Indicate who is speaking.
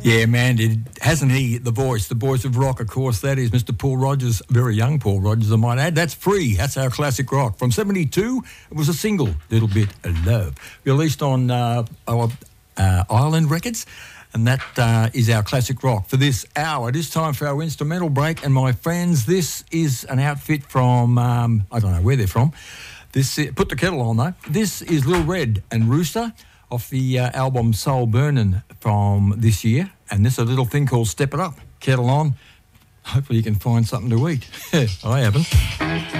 Speaker 1: Yeah, man, hasn't he the voice of rock, of course. That is Mr. Paul Rodgers, very young Paul Rodgers, I might add. That's Free. That's our classic rock. From 72, it was a single, Little Bit of Love, released on our Island Records. And that is our classic rock for this hour. It is time for our instrumental break. And my friends, this is an outfit from, I don't know where they're from. Put the kettle on, though. This is Lil Red and Rooster off the album Soul Burnin' from this year. And this is a little thing called Step It Up. Kettle on. Hopefully you can find something to eat. I haven't.